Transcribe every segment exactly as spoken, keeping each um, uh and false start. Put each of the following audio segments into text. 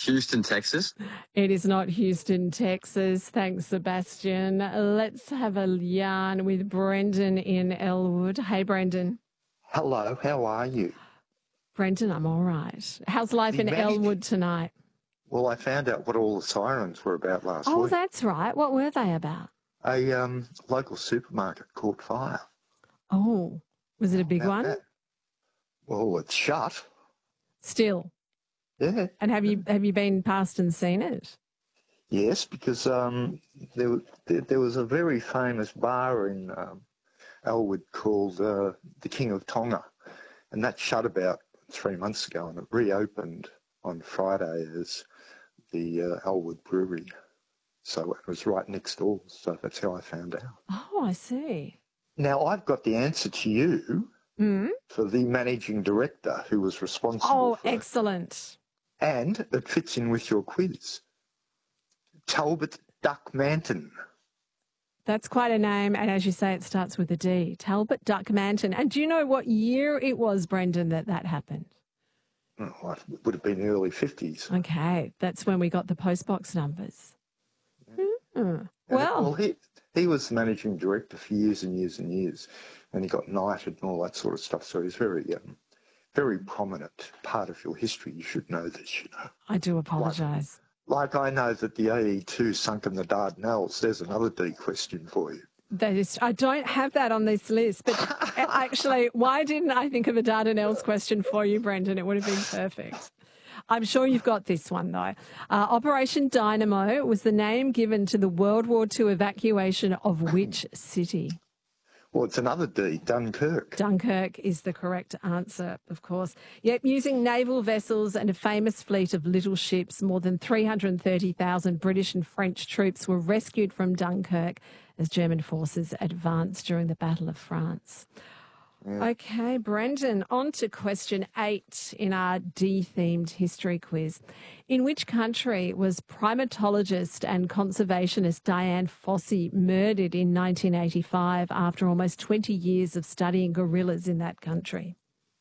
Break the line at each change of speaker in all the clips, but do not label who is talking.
Houston, Texas.
It is not Houston, Texas. Thanks, Sebastian. Let's have a yarn with Brendan in Elwood. Hey, Brendan.
Hello, how are you?
Brendan, I'm all right. How's life
The
in
manage-
Elwood tonight?
Well, I found out what all the sirens were about last
Oh,
week.
that's right. What were they about?
A um, local supermarket caught fire.
Oh, was it a big
How
one?
about that? Well, it's shut.
Still.
Yeah.
And have you have you been past and seen it?
Yes, because um, there, there, there was a very famous bar in um, Elwood called uh, the King of Tonga, and that shut about three months ago, and it reopened on Friday as the uh, Elwood Brewery. So it was right next door, so that's how I found out.
Oh, I see.
Now, I've got the answer to you
Mm?
for the managing director who was responsible
Oh,
for it.
excellent.
And it fits in with your quiz. Talbot Duck Manton.
That's quite a name, and as you say, it starts with a D. Talbot Duck Manton. And do you know what year it was, Brendan, that that happened?
Oh, it would have been early fifties.
Okay, that's when we got the postbox numbers. Mm.
And it-
Well,
well, he, he was the managing director for years and years and years, and he got knighted and all that sort of stuff. So he's very, um, very prominent part of your history. You should know this, you know.
I do apologise.
Like I know that the A E two sunk in the Dardanelles. There's another D question for you.
That is, I don't have that on this list, but actually, why didn't I think of a Dardanelles question for you, Brendan? It would have been perfect. I'm sure you've got this one, though. Uh, Operation Dynamo was the name given to the World War Two evacuation of which city?
Well, it's another D, Dunkirk.
Dunkirk is the correct answer, of course. Yet using naval vessels and a famous fleet of little ships, more than three hundred thirty thousand British and French troops were rescued from Dunkirk as German forces advanced during the Battle of France. Yeah. Okay, Brendan, on to question eight in our D-themed history quiz. In which country was primatologist and conservationist Dian Fossey murdered in nineteen eighty-five after almost twenty years of studying gorillas in that country?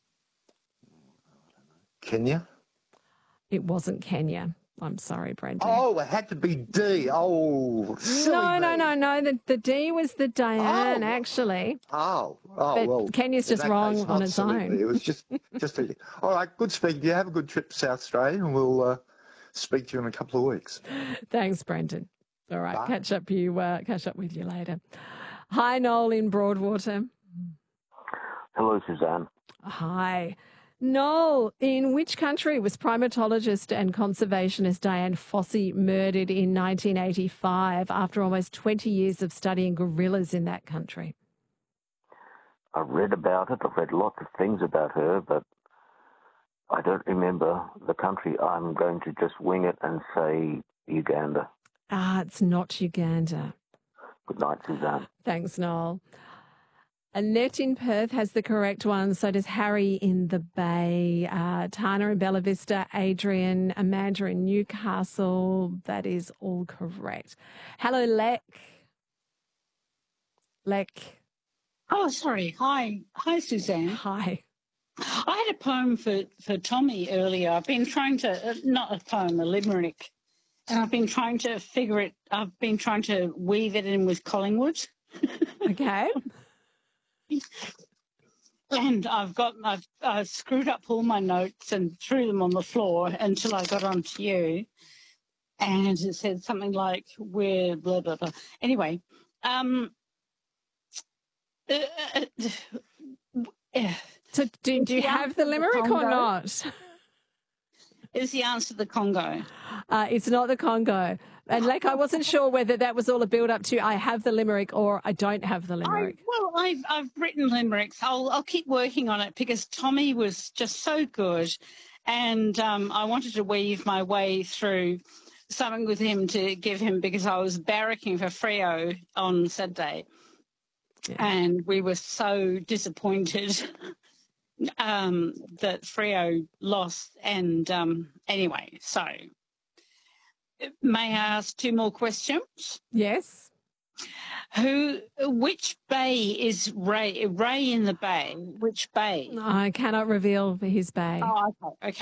Kenya?
It wasn't Kenya. I'm sorry, Brendan.
Oh, it had to be D. Oh, silly
No,
me.
no, no, no. The, the D was the Diane,
Oh.
actually.
Oh, oh
But
well.
Kenya's
in
just
that
wrong
case,
on
not
its
silly
own.
me. It was just, just a, all right, good speaking to you. Have a good trip to South Australia, and we'll uh, speak to you in a couple of weeks.
Thanks, Brendan. All right,
Bye.
catch up you. Uh, catch up with you later. Hi, Noel in Broadwater.
Hello, Suzanne.
Hi. Noel, in which country was primatologist and conservationist Dian Fossey murdered in nineteen eighty-five after almost twenty years of studying gorillas in that country?
I read about it. I've read lots of things about her, but I don't remember the country. I'm going to just wing it and say Uganda.
Ah, it's not Uganda.
Good night, Suzanne.
Thanks, Noel. Annette in Perth has the correct one. So does Harry in the Bay, uh, Tana in Bella Vista, Adrian, Amanda in Newcastle. That is all correct. Hello, Lek. Lek.
Oh, sorry. Hi. Hi, Suzanne.
Hi.
I had a poem for, for Tommy earlier. I've been trying to, uh, not a poem, a limerick. And I've been trying to figure it, I've been trying to weave it in with Collingwood.
Okay.
And I've got, I've uh, screwed up all my notes and threw them on the floor until I got onto you. And it said something like, we're blah, blah, blah. Anyway, um, uh, uh,
So do, do you have the limerick or not?
Is the answer the Congo?
Uh, it's not the Congo. And like, I wasn't sure whether that was all a build up to I have the limerick or I don't have the limerick.
I, well, I've, I've written limericks. I'll, I'll keep working on it because Tommy was just so good. And um, I wanted to weave my way through something with him to give him because I was barracking for Freo on Saturday. Yeah. And we were so disappointed um, that Freo lost. And um, anyway, so may I ask two more questions?
Yes.
Who, which bay is Ray? Ray in the Bay. Which bay?
I cannot reveal his bay.
Oh, okay. Okay.